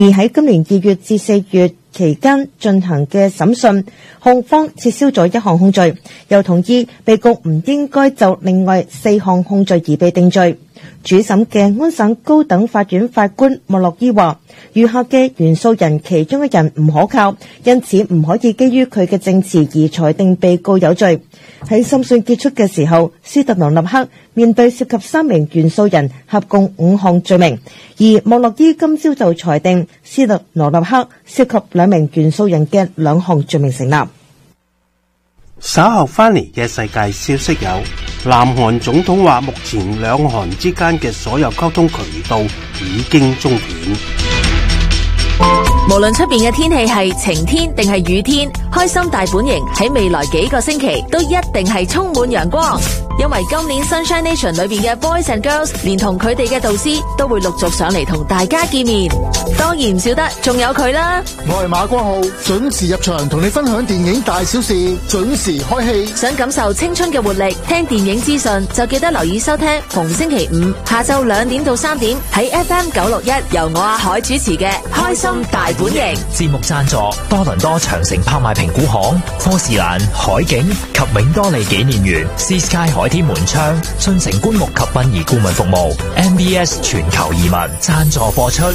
而喺今年2月至4月期間進行嘅審訊，控方撤銷咗1項控罪，又同意被告唔應該就另外4項控罪而被定罪。主審嘅安省高等法院法官莫洛伊話，餘下嘅原訴人其中一人唔可靠，因此唔可以基於佢嘅證詞而裁定被告有罪。喺審訊結束嘅時候，斯特羅納克面對涉及3名原訴人合共5項罪名，而莫洛伊今朝就裁定斯特羅納克涉及2名原訴人嘅2項罪名成立。 稍後翻嚟嘅世界消息有：南韓總統話，目前兩韓之間嘅所有溝通渠道已經中斷。 無論出邊嘅天氣係晴天定係雨天，開心大本營喺未來幾個星期都一定係充滿陽光，因為今年 Sunshine Nation 裏邊嘅 Boys and Girls 連同佢哋嘅導師都會陸續上嚟同大家見面，當然唔少得仲有佢啦。 我係馬光浩，準時入場同你分享電影大小事，準時開戲。 想感受青春嘅活力，聽電影資訊就記得留意收聽逢星期5下晝2點到3點喺 FM 961由我阿海主持嘅開心大本營。 節目贊助多倫多長城拍賣評估行、科士蘭、海景及永多利紀念園、Sea Sky 海天門窗、信誠棺木及殯儀顧問服務、MBS 全球移民贊助播出。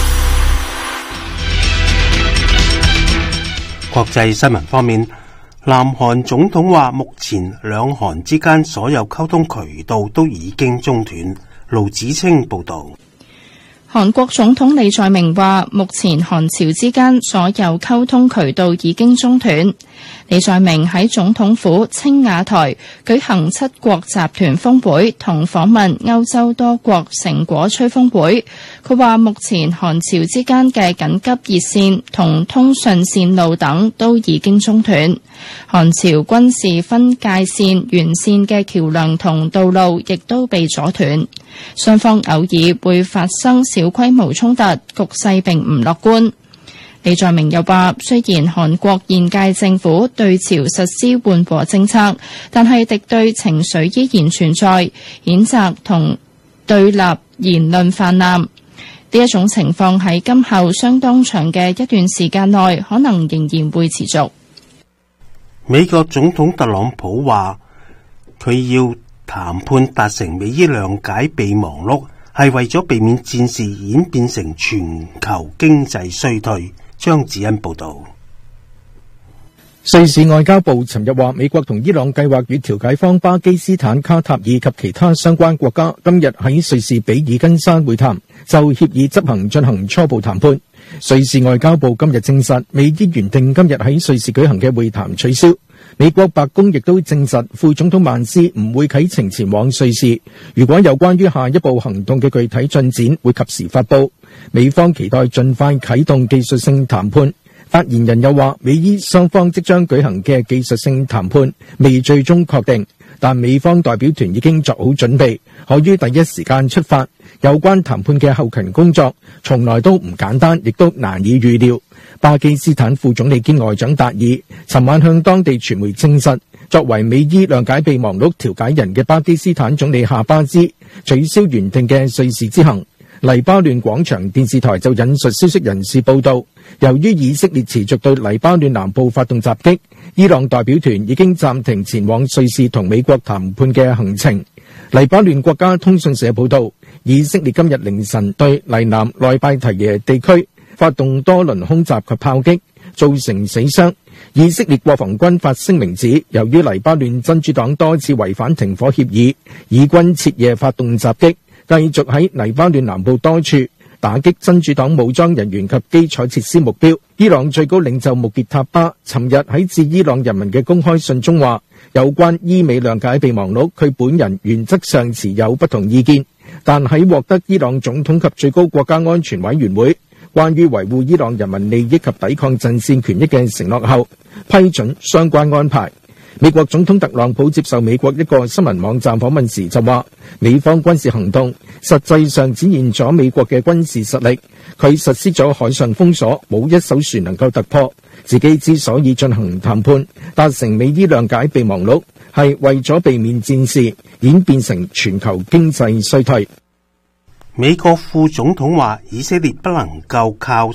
國際新聞方面，南韓總統話，目前兩韓之間所有溝通渠道都已經中斷。盧子清報道。 韓國總統李在明話，目前韓朝之間所有溝通渠道已經中斷。李在明喺總統府青瓦台舉行7國集團峰會同訪問歐洲多國成果吹風會。佢話目前韓朝之間嘅緊急熱線同通訊線路等都已經中斷。韓朝軍事分界線沿線嘅橋樑同道路亦都被阻斷。雙方偶爾會發生小規模衝突，局勢並唔樂觀。李在明又話，雖然韓國現屆政府對朝實施緩和政策，但係敵對情緒依然存在，譴責同對立言論泛濫。呢一種情況喺今後相當長嘅一段時間內，可能仍然會持續。 美國總統特朗普話，佢要談判達成美伊諒解備忘錄，係為咗避免戰事演變成全球經濟衰退。張子欣報道。 瑞士外交部尋日話，美國同伊朗計劃與調解方巴基斯坦、卡塔爾及其他相關國家今日喺瑞士比爾根山會談，就協議執行進行初步談判。瑞士外交部今日證實，美伊原定今日喺瑞士舉行嘅會談取消。美國白宮亦都證實，副總統曼斯唔會啟程前往瑞士。如果有關於下一步行動嘅具體進展，會及時發佈。美方期待盡快啟動技術性談判。發言人又話，美伊雙方即將舉行嘅技術性談判未最終確定，但美方代表團已經作好準備，可於第一時間出發。有關談判嘅後勤工作從來都唔簡單，亦都難以預料。巴基斯坦副總理兼外長達爾尋晚向當地傳媒證實，作為美伊諒解備忘錄調解人嘅巴基斯坦總理夏巴茲取消原定嘅瑞士之行。黎巴嫩廣場電視台就引述消息人士報道，由於以色列持續對黎巴嫩南部發動襲擊，伊朗代表團已經暫停前往瑞士同美國談判嘅行程。黎巴嫩國家通訊社報道，以色列今日凌晨對黎南內拜提耶地區發動多輪空襲及炮擊，造成死傷。以色列國防軍發聲明指，由於黎巴嫩真主黨多次違反停火協議，以軍徹夜發動襲擊，繼續喺黎巴嫩南部多處打擊真主黨武裝人員及基礎設施目標。伊朗最高領袖穆傑塔巴尋日喺致伊朗人民嘅公開信中話，有關伊美諒解備忘錄，佢本人原則上持有不同意見，但喺獲得伊朗總統及最高國家安全委員會關於維護伊朗人民利益及抵抗陣線權益嘅承諾後，批准相關安排。美國總統特朗普接受美國一個新聞網站訪問時就話，美方軍事行動實際上展現咗美國嘅軍事實力，佢實施咗海上封鎖，冇一艘船能夠突破。自己之所以進行談判，達成美伊諒解備忘錄，係為咗避免戰事演變成全球經濟衰退。 美國副總統話，以色列不能夠靠